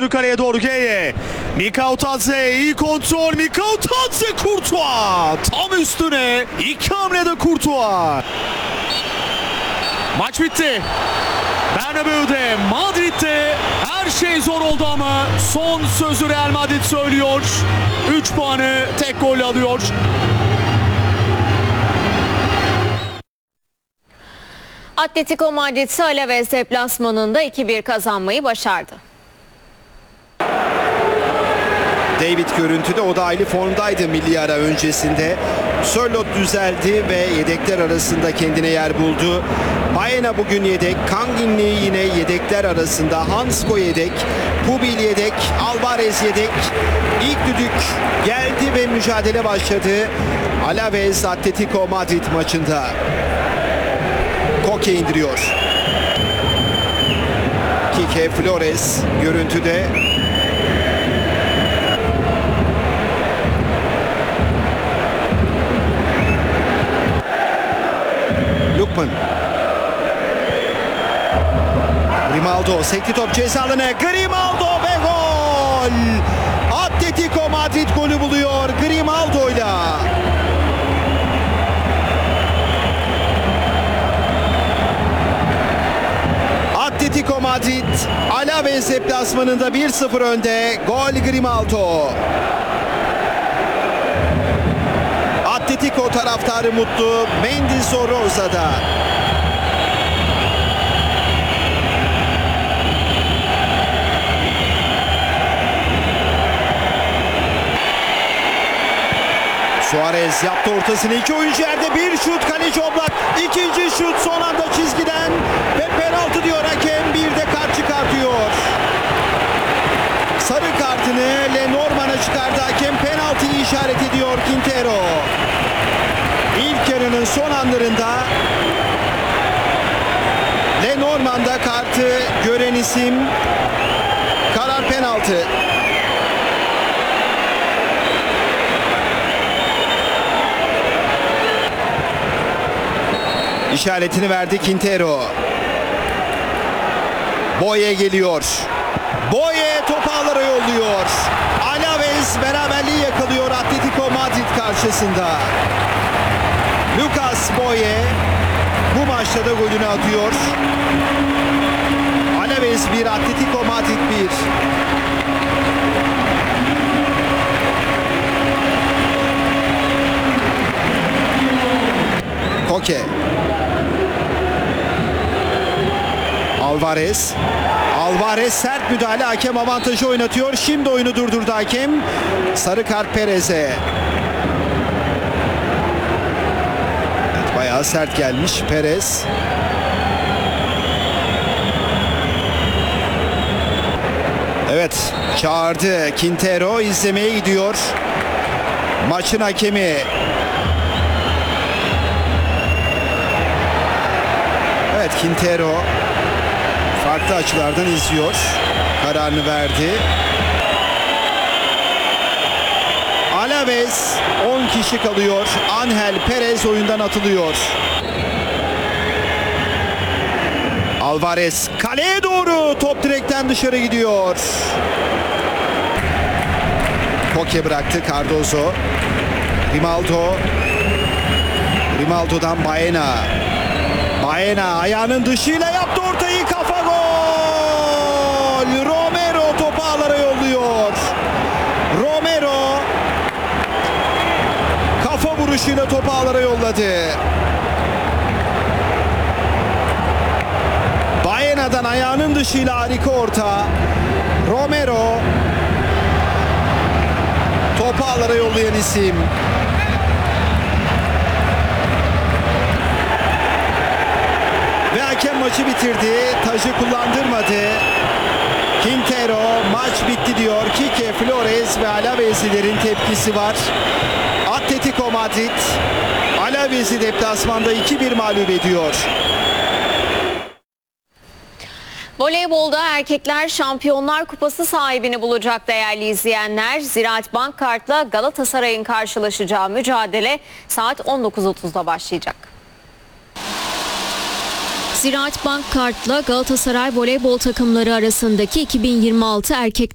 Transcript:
döndü kaleye doğru G'ye. Mikao Tadze iyi kontrol. Mikao Tadze Courtois. Tam üstüne. İki hamlede Courtois. Maç bitti. Bernabeu'de, Madrid'de her şey zor oldu ama son sözü Real Madrid söylüyor. 3 puanı tek golle alıyor. Atletico Madrid Alaves deplasmanında 2-1 kazanmayı başardı. David görüntüde, o da aynı formdaydı milli ara öncesinde. Sörloth düzeldi ve yedekler arasında kendine yer buldu. Baena bugün yedek, Kanginli yine yedekler arasında, Hansko yedek, Pubil yedek, Alvarez yedek. İlk düdük geldi ve mücadele başladı Alaves Atletico Madrid maçında. Koke indiriyor. Kike Flores görüntüde. Lukman. Grimaldo sekti top ceza alanına. Grimaldo ve gol. Atletico Madrid golü buluyor Grimaldo'yla. Atletico Madrid Alaves deplasmanında 1-0 önde. Gol Grimaldo. Atletico taraftarı mutlu. Mendes Rosa'da. Suarez yaptı ortasını. İki oyuncu yerde. Bir şut, kaleci Oblak. İkinci şut son anda çizgiden ve penaltı diyor hakem. Bir de kart çıkartıyor. Sarı kartını Lenormand'a çıkardı hakem. Penaltıyı işaret ediyor Quintero. İlk yarının son anlarında Lenormand'a kartı gören isim. Karar penaltı. İşaretini verdi Quintero. Boye geliyor. Boye topu ağlara yolluyor. Alaves beraberliği yakalıyor Atletico Madrid karşısında. Lucas Boye bu maçta da golünü atıyor. Alaves 1, Atletico Madrid 1. Koke. Alvarez. Alvarez sert müdahale, hakem avantajı oynatıyor. Şimdi oyunu durdurdu hakem. Sarı kart Perez'e. Evet, bayağı sert gelmiş Perez. Evet, çağırdı. Quintero izlemeye gidiyor. Maçın hakemi. Evet, Quintero farklı açılardan izliyor. Kararını verdi. Alaves 10 kişi kalıyor. Angel Perez oyundan atılıyor. Alvarez kaleye doğru. Top direkten dışarı gidiyor. Koke bıraktı. Cardozo. Grimaldo. Grimaldo'dan Baena. Baena ayağının dışıyla yaptı ortayı. Kafa gol. Romero topu ağlara yolluyor. Romero kafa vuruşuyla topu ağlara yolladı. Baena'dan ayağının dışıyla harika orta. Romero topu ağlara yollayan isim. Ve hakem maçı bitirdi. Tacı kullandırmadı. Quintero maç bitti diyor. Kike Flores ve Alaveslilerin tepkisi var. Atletico Madrid Alaves'i deplasmanda 2-1 mağlup ediyor. Voleybolda erkekler Şampiyonlar Kupası sahibini bulacak değerli izleyenler. Ziraat Bankkart'la Galatasaray'ın karşılaşacağı mücadele saat 19.30'da başlayacak. Ziraat Bankkart'la Galatasaray voleybol takımları arasındaki 2026 erkek